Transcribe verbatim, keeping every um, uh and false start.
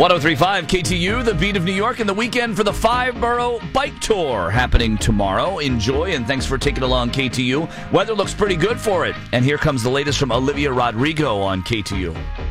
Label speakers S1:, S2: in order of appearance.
S1: one oh three point five K T U, the beat of New York, and the weekend for the Five-Borough Bike Tour happening tomorrow. Enjoy, and thanks for taking along K T U. Weather looks pretty good for it. And here comes the latest from Olivia Rodrigo on K T U.